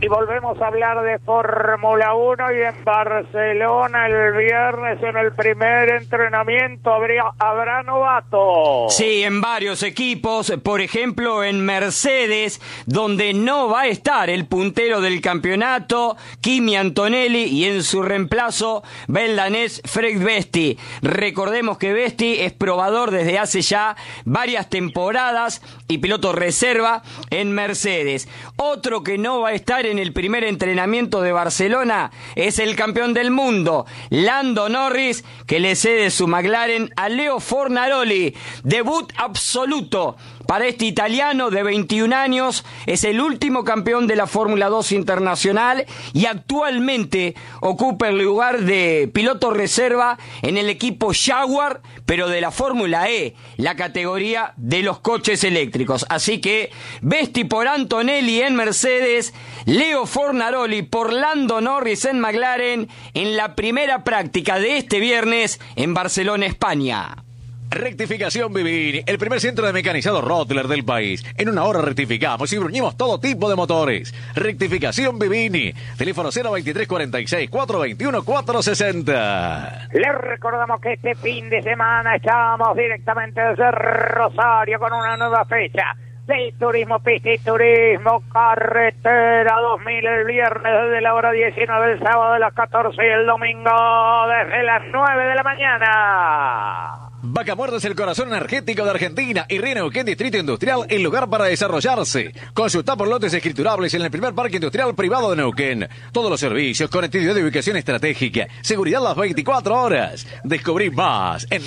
Y volvemos a hablar de Fórmula 1 y en Barcelona el viernes en el primer entrenamiento habrá novatos. Sí, en varios equipos, por ejemplo en Mercedes, donde no va a estar el puntero del campeonato, Kimi Antonelli, y en su reemplazo va el danés Fred Vesti. Recordemos que Vesti es probador desde hace ya varias temporadas y piloto reserva en Mercedes. Otro que no va a estar en el primer entrenamiento de Barcelona es el campeón del mundo, Lando Norris, que le cede su McLaren a Leo Fornaroli. Debut absoluto para este italiano de 21 años, es el último campeón de la Fórmula 2 internacional y actualmente ocupa el lugar de piloto reserva en el equipo Jaguar, pero de la Fórmula E, la categoría de los coches eléctricos. Así que Vesti por Antonelli en Mercedes, Leo Fornaroli por Lando Norris en McLaren, en la primera práctica de este viernes en Barcelona, España. Rectificación Vivini, el primer centro de mecanizado Rottler del país. En una hora rectificamos y bruñimos todo tipo de motores. Rectificación Vivini, teléfono 02346 421 460. Les recordamos que este fin de semana estamos directamente desde Rosario con una nueva fecha del Turismo Pista y Turismo Carretera 2000, el viernes desde la hora 19, el sábado de las 14 y el domingo desde las 9 de la mañana. Vaca Muerta es el corazón energético de Argentina y Río Neuquén Distrito Industrial, el lugar para desarrollarse. Consulta por lotes escriturables en el primer parque industrial privado de Neuquén. Todos los servicios, conectividad de ubicación estratégica, seguridad las 24 horas. Descubrí más en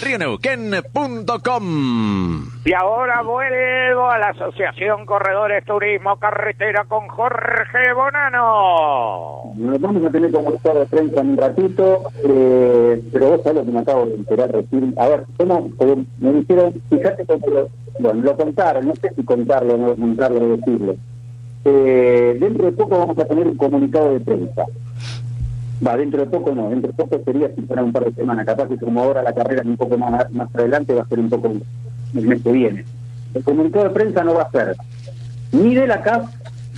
rioneuquén.com. Y ahora vuelvo a la Asociación Corredores Turismo Carretera con Jorge Bonano. Nos vamos a tener como estar de prensa en un ratito, pero vos sabés lo que me acabo de enterar recién. A ver, me dijeron, fíjate cómo lo contaron, no sé si contarlo o no contarlo o decirlo. Dentro de poco vamos a tener un comunicado de prensa. Dentro de poco no, dentro de poco sería si fuera un par de semanas, capaz que como ahora la carrera es un poco más adelante, va a ser un poco el mes que viene. El comunicado de prensa no va a ser ni de la CAF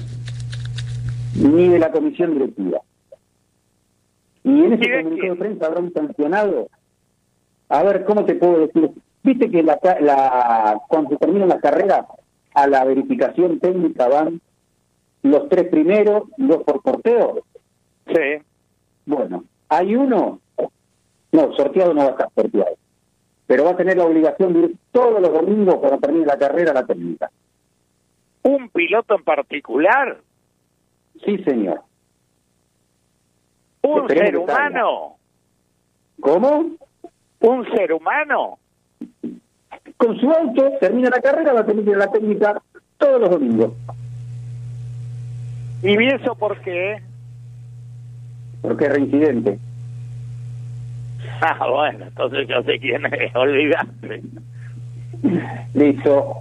ni de la comisión directiva. Y en ese comunicado de prensa habrá un sancionado. A ver, ¿cómo te puedo decir? Viste que cuando se termina la carrera, a la verificación técnica van los 3 primeros, 2 por sorteo. Sí. Bueno, hay uno, no, sorteado no va a estar sorteado, pero va a tener la obligación de ir todos los domingos cuando termine la carrera a la técnica. ¿Un piloto en particular? Sí, señor. ¿Un ser humano? ¿Cómo? ¿Un ser humano? Con su auto, termina la carrera, va a tener que ir a la técnica todos los domingos. ¿Y eso por qué? Porque es reincidente. Ah, bueno, entonces yo sé quién es, olvidaste. Listo.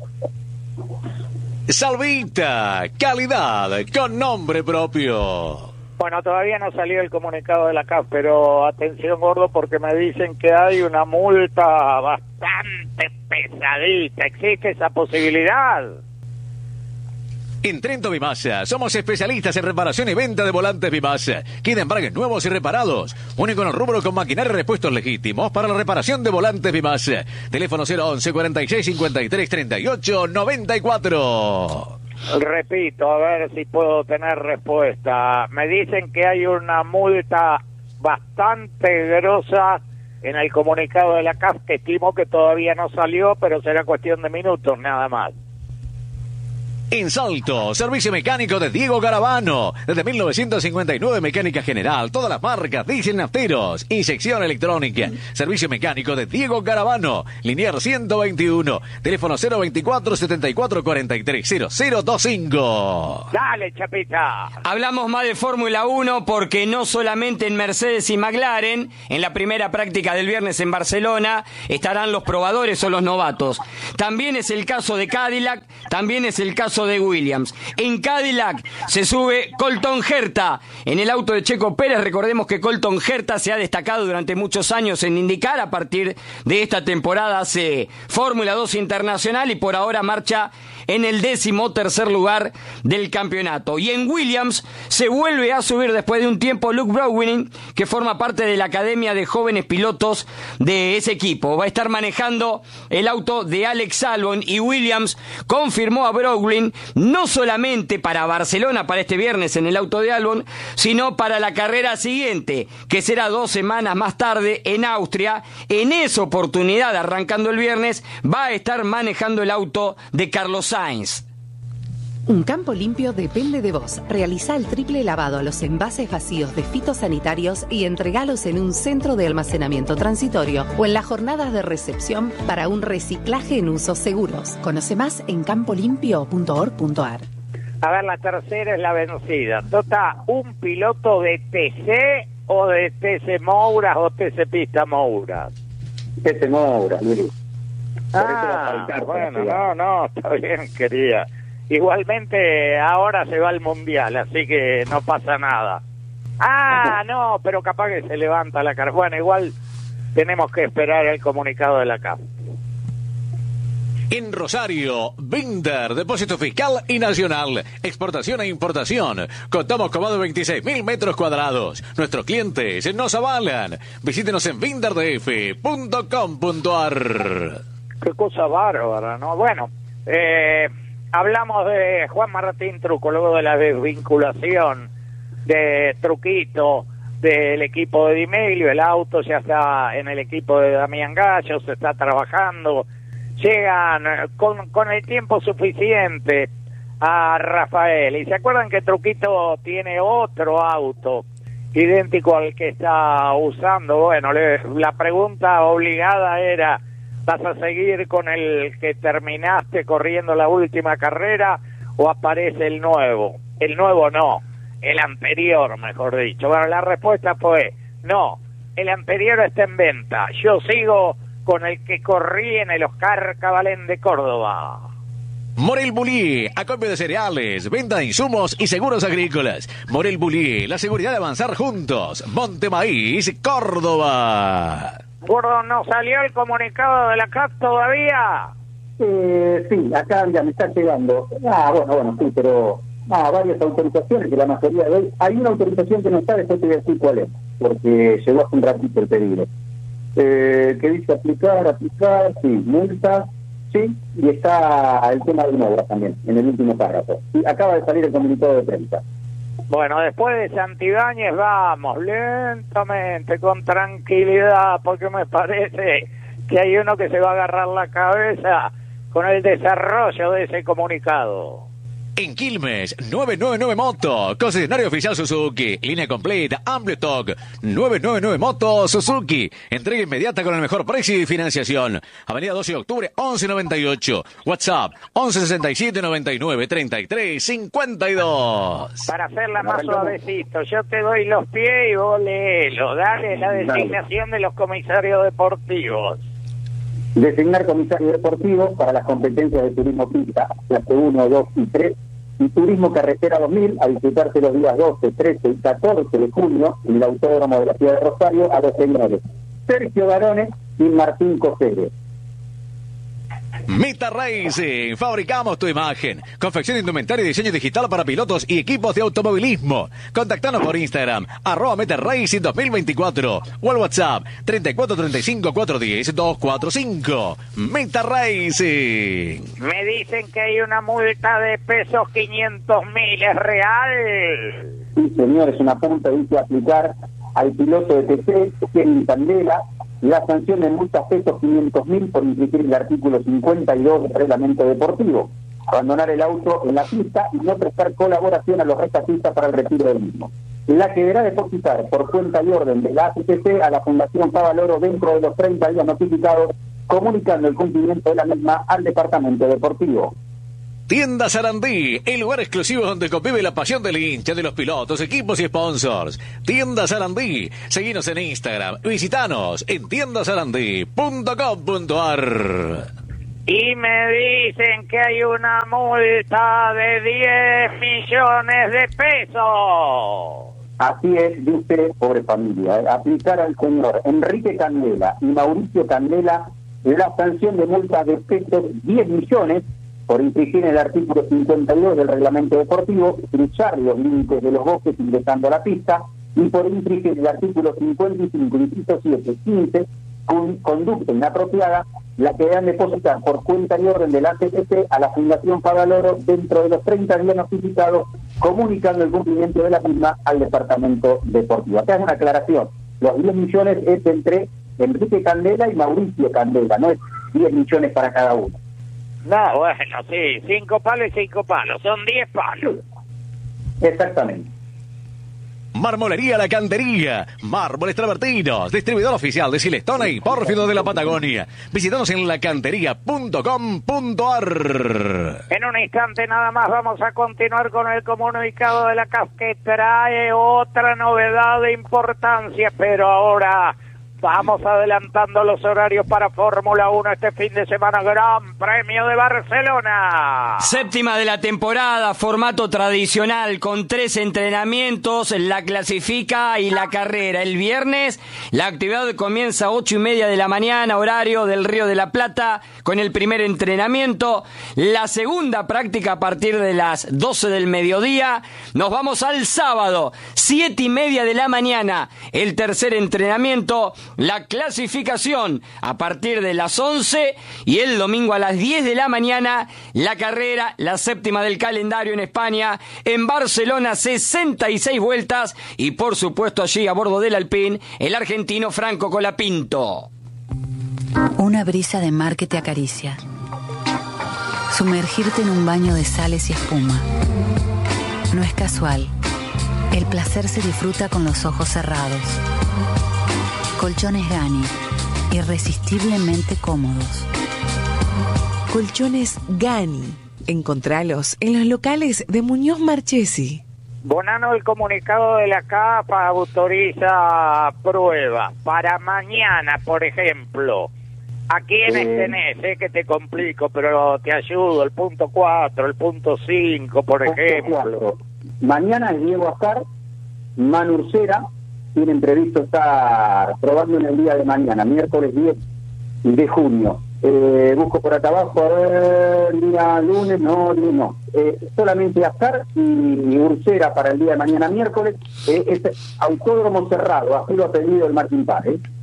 Salvita, calidad con nombre propio. Bueno, todavía no salió el comunicado de la CAF, pero atención, gordo, porque me dicen que hay una multa bastante pesadita. ¿Existe esa posibilidad? En Trento Bimasa, somos especialistas en reparación y venta de volantes Bimasa. Queda embragues nuevos y reparados. Único en el rubro con maquinaria y repuestos legítimos para la reparación de volantes Bimasa. Teléfono 011 46 53 38 94. Repito, a ver si puedo tener respuesta. Me dicen que hay una multa bastante grosa en el comunicado de la CAF, que estimo que todavía no salió, pero será cuestión de minutos nada más. En Salto, servicio mecánico de Diego Garavano. Desde 1959, mecánica general, todas las marcas, diésel nafteros, inyección electrónica. Servicio mecánico de Diego Garavano. Linier 121. Teléfono 024 74 43 0025. Dale, Chapita. Hablamos más de Fórmula 1 porque no solamente en Mercedes y McLaren, en la primera práctica del viernes en Barcelona, estarán los probadores o los novatos. También es el caso de Cadillac, también es el caso caso de Williams. En Cadillac se sube Colton Herta en el auto de Checo Pérez. Recordemos que Colton Herta se ha destacado durante muchos años en IndyCar. A partir de esta temporada hace Fórmula 2 Internacional y por ahora marcha en el 13º lugar del campeonato. Y en Williams se vuelve a subir después de un tiempo Luke Browning, que forma parte de la academia de jóvenes pilotos de ese equipo. Va a estar manejando el auto de Alex Albon y Williams confirmó a Browning no solamente para Barcelona, para este viernes en el auto de Albon, sino para la carrera siguiente, que será 2 semanas más tarde en Austria. En esa oportunidad, arrancando el viernes, va a estar manejando el auto de Carlos Sainz. Un campo limpio depende de vos. Realiza el triple lavado a los envases vacíos de fitosanitarios y entregalos en un centro de almacenamiento transitorio o en las jornadas de recepción para un reciclaje en usos seguros. Conoce más en campolimpio.org.ar. A ver, la tercera es la vencida. Tota, ¿un piloto de TC o de TC Mouras o TC Pista Mouras? TC Mouras, Luis. Bueno, no, está bien, querida. Igualmente ahora se va al Mundial, así que no pasa nada. No, pero capaz que se levanta la cara. Bueno, igual tenemos que esperar el comunicado de la CAF. En Rosario, Binder, depósito fiscal y nacional, exportación e importación. Contamos con más de 26.000 metros cuadrados. Nuestros clientes nos avalan. Visítenos en binderdf.com.ar. Qué cosa bárbara, ¿no? Bueno, hablamos de Juan Martín Truco, luego de la desvinculación de Truquito del equipo de Di Meglio. El auto ya está en el equipo de Damián Gallo, se está trabajando. Llegan con el tiempo suficiente a Rafael. Y se acuerdan que Truquito tiene otro auto idéntico al que está usando. Bueno, la pregunta obligada era: ¿vas a seguir con el que terminaste corriendo la última carrera o aparece el nuevo? El nuevo no, el anterior, mejor dicho. Bueno, la respuesta fue no, el anterior está en venta. Yo sigo con el que corrí en el Oscar Cabalén de Córdoba. Morel Bullier, acopio de cereales, venta de insumos y seguros agrícolas. Morel Bullier, la seguridad de avanzar juntos. Monte Maíz, Córdoba. Gordo, ¿no salió el comunicado de la CAF todavía? Sí, acá ya me está llegando. Bueno, sí, pero varias autorizaciones, que la mayoría de ellas. Hay una autorización que no está, después te voy a decir cuál es, porque llegó hace un ratito el pedido. Que dice aplicar, sí, multa, sí, y está el tema de una obra también, en el último párrafo. Sí, acaba de salir el comunicado de prensa. Bueno, después de Santibáñez vamos lentamente, con tranquilidad, porque me parece que hay uno que se va a agarrar la cabeza con el desarrollo de ese comunicado. En Quilmes, 999 Moto, concesionario oficial Suzuki, línea completa, amplio stock, 999 Moto Suzuki, entrega inmediata con el mejor precio y financiación. Avenida 12 de octubre, 1198, WhatsApp, 1167 99 33 52. Para hacerla más suavecito, yo te doy los pies y vos léelo, dale la designación de los comisarios deportivos. Designar comisarios deportivos para las competencias de turismo pista, clase 1, 2 y 3, y turismo carretera 2000, a disfrutarse los días 12, 13 y 14 de junio en el Autódromo de la Ciudad de Rosario, a los señores Sergio Barone y Martín Coseres. Meta Racing, fabricamos tu imagen. Confección de indumentaria y diseño digital para pilotos y equipos de automovilismo. Contactanos por Instagram, @Meta Racing 2024 o al WhatsApp 3435 410 245. Meta Racing. Me dicen que hay una multa de pesos 500.000, ¿es real? Sí, señor, es una punta, dice aplicar al piloto de TC, Kevin Candela. La sanción de multa pesos 500.000 por infringir el artículo 52 del reglamento deportivo, abandonar el auto en la pista y no prestar colaboración a los rescatistas para el retiro del mismo. La que deberá depositar por cuenta y orden de la ACTC a la Fundación Favaloro dentro de los 30 días notificados, comunicando el cumplimiento de la misma al Departamento Deportivo. Tienda Sarandí, el lugar exclusivo donde convive la pasión del hincha, de los pilotos, equipos y sponsors. Tienda Sarandí, seguinos en Instagram, visitanos en tiendasarandí.com.ar. Y me dicen que hay una multa de 10 millones de pesos. Así es, dice, pobre familia, aplicar al señor Enrique Candela y Mauricio Candela la sanción de multa de pesos 10 millones por infringir el artículo 52 del reglamento deportivo, cruzar los límites de los bosques ingresando a la pista, y por infringir el artículo 55, inciso 7, 15, conducta inapropiada, la que deben depositar por cuenta y orden de la ACTC a la Fundación Favaloro dentro de los 30 días notificados, comunicando el cumplimiento de la misma al Departamento Deportivo. Acá es una aclaración, los 10 millones es entre Enrique Candela y Mauricio Candela, no es 10 millones para cada uno. No, bueno, sí, 5 palos y 5 palos, son 10 palos. Exactamente. Marmolería La Cantería, Mármoles Travertinos, distribuidor oficial de Silestona y Pórfido de la Patagonia. Visítanos en lacantería.com.ar. En un instante nada más vamos a continuar con el comunicado de la CAF, que trae otra novedad de importancia, pero ahora vamos adelantando los horarios para Fórmula 1 este fin de semana. Gran Premio de Barcelona. Séptima de la temporada, formato tradicional con 3 entrenamientos, la clasifica y la carrera. El viernes la actividad comienza a 8:30 de la mañana, horario del Río de la Plata, con el primer entrenamiento. La segunda práctica a partir de las 12 del mediodía. Nos vamos al sábado, 7:30 de la mañana, el tercer entrenamiento. La clasificación a partir de las 11 y el domingo a las 10 de la mañana la carrera, la séptima del calendario en España, en Barcelona, 66 vueltas y por supuesto allí a bordo del Alpine el argentino Franco Colapinto. Una brisa de mar que te acaricia, sumergirte en un baño de sales y espuma. No es casual, el placer se disfruta con los ojos cerrados. Colchones Gani, irresistiblemente cómodos. Colchones Gani, encontralos en los locales de Muñoz Marchesi. Bonano, el comunicado de la CAF autoriza pruebas para mañana, por ejemplo. ¿A quiénes tenés? Que te complico, pero te ayudo. El punto 4, el punto 5, por ejemplo. 4. Mañana es Diego Azar, Manu Ursera. Tienen previsto estar probando en el día de mañana, miércoles 10 de junio. Busco por acá abajo, a ver, día lunes, no. Solamente Azar y Ursera para el día de mañana, miércoles. Es autódromo cerrado, así lo ha pedido el Martín Paz.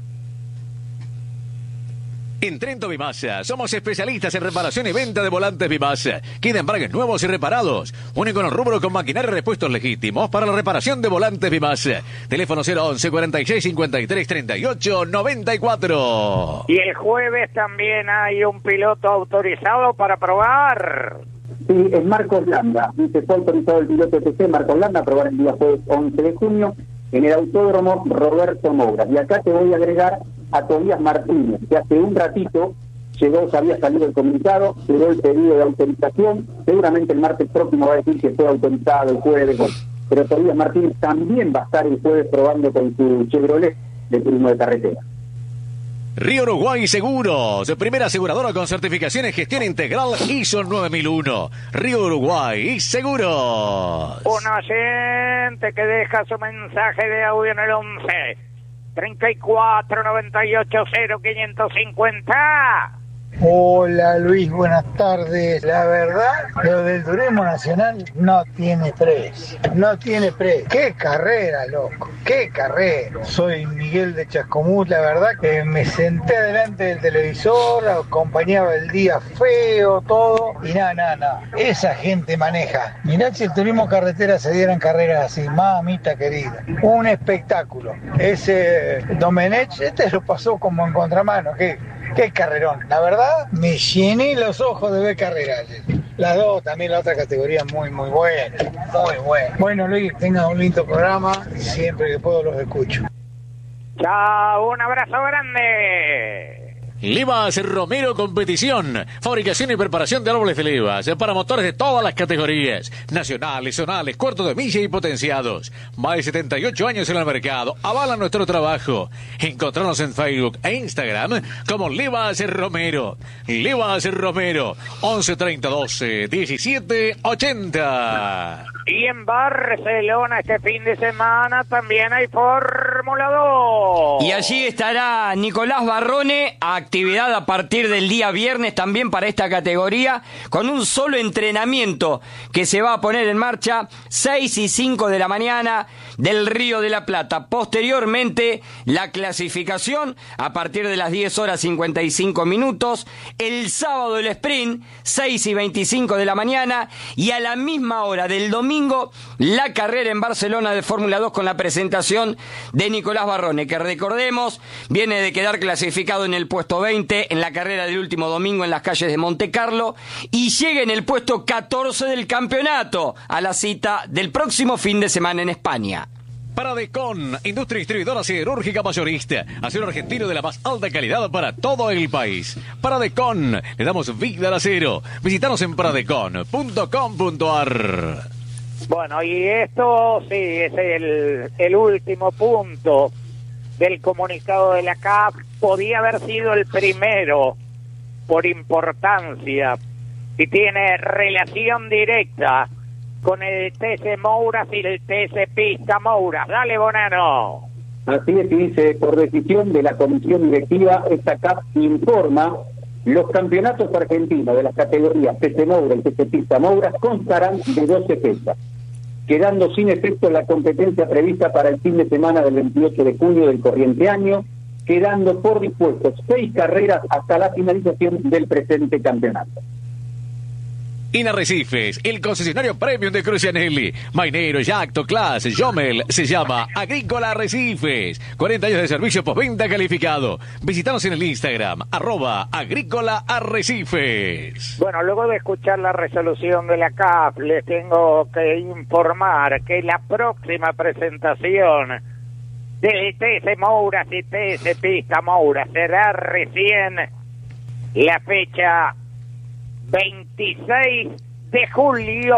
En Trento Bimasa, somos especialistas en reparación y venta de volantes Bimasa. Queda embragues nuevos y reparados. Único en el rubro con maquinaria y repuestos legítimos para la reparación de volantes Bimasa. Teléfono 011 46 53 38 94. Y el jueves también hay un piloto autorizado para probar. Sí, es Marcos Landa. Dice, fue autorizado el piloto TC Marcos Landa a probar el día jueves 11 de junio en el autódromo Roberto Moura. Y acá te voy a agregar a Tobías Martínez, que hace un ratito llegó, se había salido el comunicado, llegó el pedido de autorización, seguramente el martes próximo va a decir que fue autorizado el jueves, pero Tobías Martínez también va a estar el jueves probando con su Chevrolet de turismo de carretera. Río Uruguay Seguros, primera aseguradora con certificación en gestión integral ISO 9001. Río Uruguay Seguros. Un oyente que deja su mensaje de audio en el 11 34 98 0 550. Hola Luis, buenas tardes. La verdad, lo del turismo nacional no tiene precio. No tiene precio. ¡Qué carrera, loco! ¡Qué carrera! Soy Miguel de Chascomús. La verdad que me senté delante del televisor, acompañaba el día feo, todo. Y nada. Esa gente maneja. Mirá si el turismo carretera se dieran carreras así, mamita querida. Un espectáculo. Ese Domenech, lo pasó como en contramano. Qué carrerón. La verdad, me llené los ojos de ver carreras. Las dos, también la otra categoría muy buena. Muy buena. Bueno, Luis, tenga un lindo programa. Siempre que puedo los escucho. Chao, un abrazo grande. Levas Romero Competición, fabricación y preparación de árboles de levas para motores de todas las categorías, nacionales, zonales, cuartos de milla y potenciados. Más de 78 años en el mercado, avalan nuestro trabajo. Encontrarnos en Facebook e Instagram como Levas Romero. Levas Romero, 11 30 12 17 80. Y en Barcelona este fin de semana también hay Fórmula 2. Y allí estará Nicolás Barrone, actividad a partir del día viernes también para esta categoría, con un solo entrenamiento que se va a poner en marcha 6 y 5 de la mañana del Río de la Plata. Posteriormente, la clasificación a partir de las 10 horas 55 minutos. El sábado el sprint, 6 y 25 de la mañana. Y a la misma hora del domingo, la carrera en Barcelona de Fórmula 2 con la presentación de Nicolás Barrone, que recordemos, viene de quedar clasificado en el puesto 20 en la carrera del último domingo en las calles de Monte Carlo y llega en el puesto 14 del campeonato a la cita del próximo fin de semana en España. Paradecon, industria distribuidora siderúrgica mayorista, acero argentino de la más alta calidad para todo el país. Paradecon, le damos vida al acero. Visítanos en paradecon.com.ar. Bueno, y esto sí es el último punto del comunicado de la CAF. Podía haber sido el primero por importancia y tiene relación directa con el TC Mouras y el TC Pista Mouras. Dale, Bonano. Así es, y dice, por decisión de la comisión directiva, esta CAF informa: los campeonatos argentinos de las categorías TC Mouras y TC Pista Mouras constarán de 12 fechas, quedando sin efecto la competencia prevista para el fin de semana del 28 de junio del corriente año, quedando por dispuestos 6 carreras hasta la finalización del presente campeonato. Inarrecifes, el concesionario premium de Crucianelli, Mainero, Yacto, Class, Jomel, se llama Agrícola Arrecifes. 40 años de servicio postventa calificado. Visítanos en el Instagram, @Agrícola Arrecifes. Bueno, luego de escuchar la resolución de la CAF, les tengo que informar que la próxima presentación del TC Mouras y TC Pista Mouras será recién la fecha 26 de julio.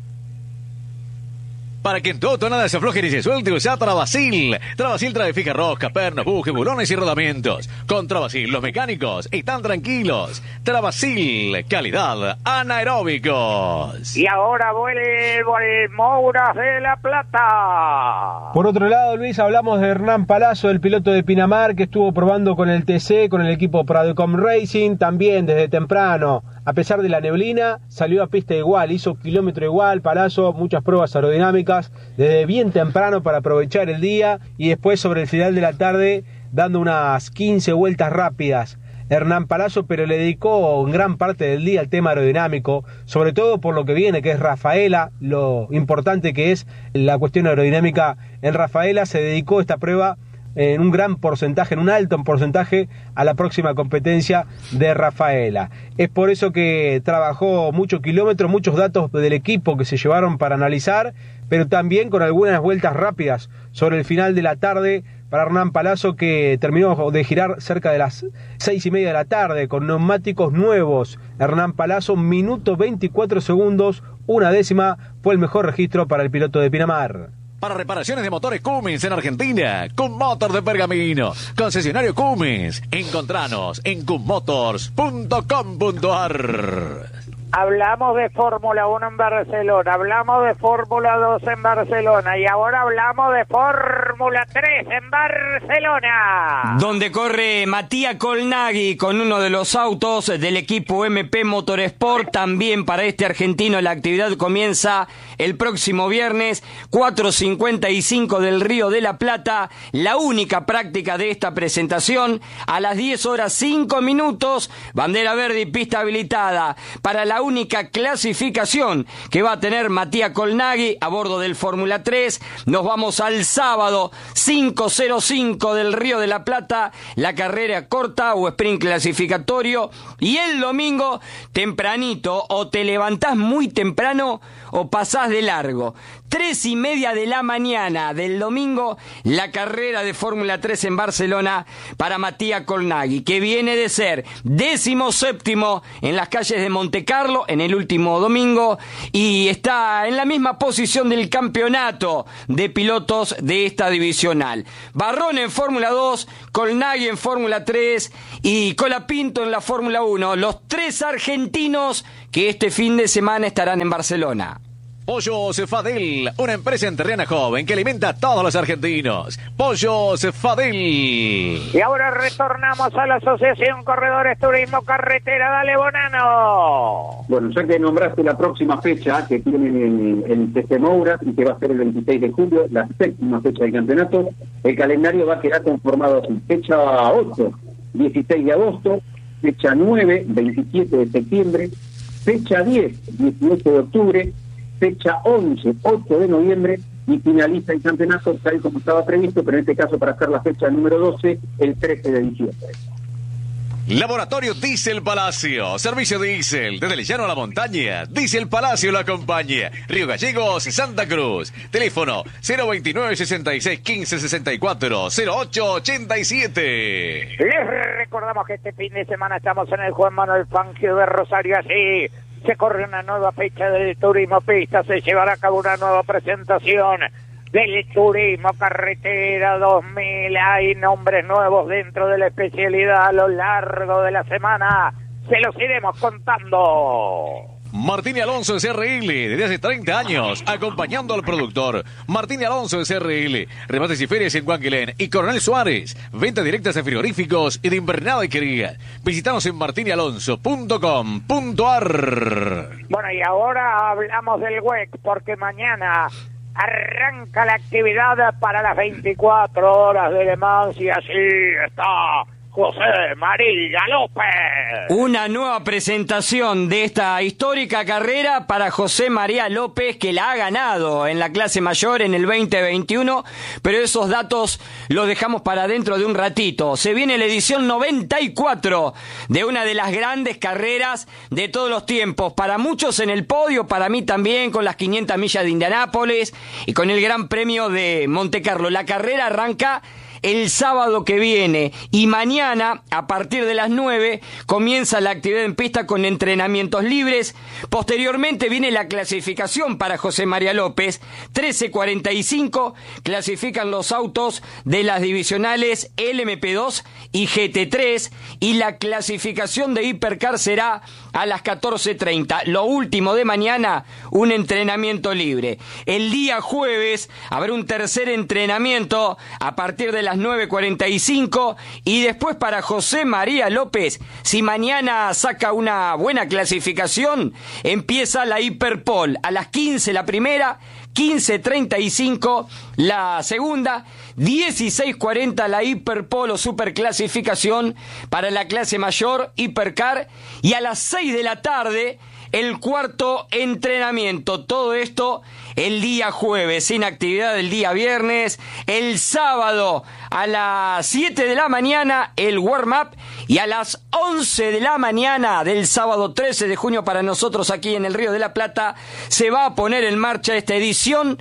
Para que en tu auto nada se afloje ni se suelte, usa Travasil. Travasil trae fija rosca, pernos, bujes, bulones y rodamientos. Con Travasil los mecánicos están tranquilos. Travasil, calidad anaeróbicos. Y ahora vuelvo al Mouras de la Plata. Por otro lado, Luis, hablamos de Hernán Palazzo, el piloto de Pinamar, que estuvo probando con el TC, con el equipo Paradecon Racing, también desde temprano. A pesar de la neblina, salió a pista igual, hizo kilómetro igual, Palazzo, muchas pruebas aerodinámicas, desde bien temprano para aprovechar el día, y después sobre el final de la tarde, dando unas 15 vueltas rápidas. Hernán Palazzo, pero le dedicó gran parte del día al tema aerodinámico, sobre todo por lo que viene, que es Rafaela, lo importante que es la cuestión aerodinámica en Rafaela. Se dedicó esta prueba en un gran porcentaje, en un alto porcentaje, a la próxima competencia de Rafaela. Es por eso que trabajó muchos kilómetros, muchos datos del equipo que se llevaron para analizar, pero también con algunas vueltas rápidas sobre el final de la tarde para Hernán Palazzo, que terminó de girar cerca de las 6:30 de la tarde con neumáticos nuevos. Hernán Palazzo, minuto 24 segundos, 1/10, fue el mejor registro para el piloto de Pinamar. Para reparaciones de motores Cummins en Argentina, Cummotor de Pergamino, concesionario Cummins. Encontranos en cummotors.com.ar. Hablamos de Fórmula 1 en Barcelona, hablamos de Fórmula 2 en Barcelona y ahora hablamos de Fórmula 3 en Barcelona. Donde corre Matías Colnaghi con uno de los autos del equipo MP Motorsport. También para este argentino la actividad comienza el próximo viernes, 4:55 del Río de la Plata. La única práctica de esta presentación a las 10 horas 5 minutos, bandera verde y pista habilitada. Para la única clasificación que va a tener Matías Colnaghi a bordo del Fórmula 3. Nos vamos al sábado 5:05 del Río de la Plata, la carrera corta o sprint clasificatorio, y el domingo tempranito, o te levantás muy temprano o pasás de largo. 3:30 de la mañana del domingo, la carrera de Fórmula 3 en Barcelona para Matías Colnaghi, que viene de ser 17º en las calles de Montecarlo en el último domingo y está en la misma posición del campeonato de pilotos de esta divisional. Barrón en Fórmula 2, Colnaghi en Fórmula 3 y Colapinto en la Fórmula 1, los 3 argentinos que este fin de semana estarán en Barcelona. Pollos Fadel, una empresa enterriana joven que alimenta a todos los argentinos. Pollos Fadel. Y ahora retornamos a la Asociación Corredores Turismo Carretera. Dale, Bonano. Bueno, ya que nombraste la próxima fecha que tienen el TC Moura y que va a ser el 26 de julio, la 7ª fecha del campeonato, el calendario va a quedar conformado así: fecha 8, 16 de agosto, fecha 9, 27 de septiembre, fecha 10, 18 de octubre, fecha 11, 8 de noviembre, y finaliza el campeonato tal como estaba previsto, pero en este caso para hacer la fecha número 12, el 13 de diciembre. Laboratorio Diesel Palacio, servicio diésel, desde el llano a la montaña, Diesel Palacio lo acompaña, Río Gallegos, Santa Cruz, teléfono 029 66 15 64 08 87. Les recordamos que este fin de semana estamos en el Juan Manuel Fangio de Rosario. Así se corre una nueva fecha del Turismo Pista, se llevará a cabo una nueva presentación del Turismo Carretera 2000. Hay nombres nuevos dentro de la especialidad a lo largo de la semana. Se los iremos contando. Martín Alonso de CRL, desde hace 30 años, acompañando al productor. Martín Alonso de CRL, remates y ferias en Guanquilén y Coronel Suárez, ventas directas de frigoríficos y de invernada y quería. Visitanos en martinialonso.com.ar. Bueno, y ahora hablamos del WEC, porque mañana arranca la actividad para las 24 horas de Le Mans y así está José María López. Una nueva presentación de esta histórica carrera para José María López, que la ha ganado en la clase mayor en el 2021, pero esos datos los dejamos para dentro de un ratito. Se viene la edición 94 de una de las grandes carreras de todos los tiempos, para muchos en el podio, para mí también, con las 500 millas de Indianápolis y con el Gran Premio de Montecarlo. La carrera arranca el sábado que viene y mañana a partir de las 9 comienza la actividad en pista con entrenamientos libres. Posteriormente viene la clasificación para José María López. 13:45 clasifican los autos de las divisionales LMP2 y GT3 y la clasificación de Hipercar será a las 14:30. Lo último de mañana, un entrenamiento libre. El día jueves habrá un tercer entrenamiento a partir de las 9:45 y después para José María López, si mañana saca una buena clasificación, empieza la Hiperpol a las 15 la primera, 15:35 la segunda, 16:40 la Hiperpol o Superclasificación para la clase mayor Hipercar y a las 6 de la tarde el cuarto entrenamiento. Todo esto el día jueves, sin actividad el día viernes. El sábado a las 7 de la mañana el warm-up y a las 11 de la mañana del sábado 13 de junio para nosotros aquí en el Río de la Plata se va a poner en marcha esta edición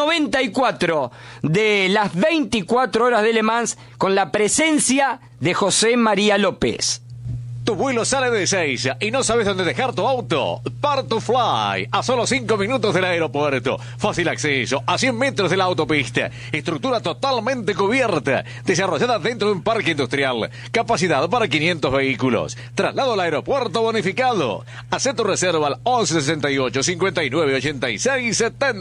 94 de las 24 horas de Le Mans con la presencia de José María López. Tu vuelo sale de Ezeiza y no sabes dónde dejar tu auto. Part2Fly, a solo 5 minutos del aeropuerto. Fácil acceso, a 100 metros de la autopista. Estructura totalmente cubierta, desarrollada dentro de un parque industrial. Capacidad para 500 vehículos. Traslado al aeropuerto bonificado. Haz tu reserva al 1168 59 86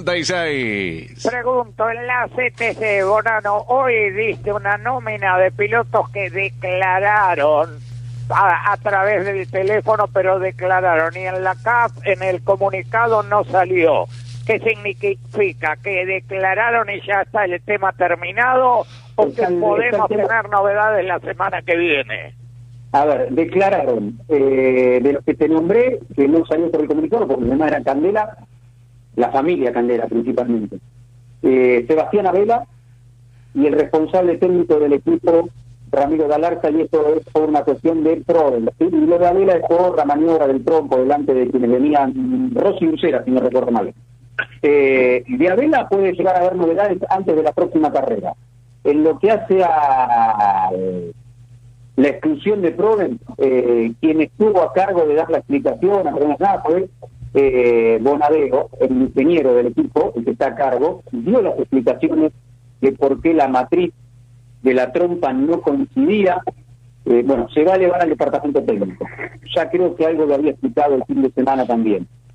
76. Pregunto, en la CTC, Bonano, hoy diste una nómina de pilotos que declararon a través del teléfono, pero declararon, y en la CAF, en el comunicado no salió. ¿Qué significa? ¿Que declararon y ya está el tema terminado? ¿O que podemos tener novedades la semana que viene? A ver, declararon de los que te nombré, que no salió por el comunicado, porque además era Candela, la familia Candela principalmente. Sebastián Abela y el responsable técnico del equipo, Ramiro Galarza, y esto es por una cuestión de Proven. ¿Sí? Y lo de Abela es por la maniobra del trompo delante de quienes venían, Rossi Ursera, si no recuerdo mal. De Abela puede llegar a haber novedades antes de la próxima carrera. En lo que hace a la exclusión de Proven, quien estuvo a cargo de dar la explicación, fue Bonadeo, el ingeniero del equipo, el que está a cargo, dio las explicaciones de por qué la matriz de la trompa no coincidía. Se va a elevar al departamento técnico. Ya creo que algo lo había explicado el fin de semana también.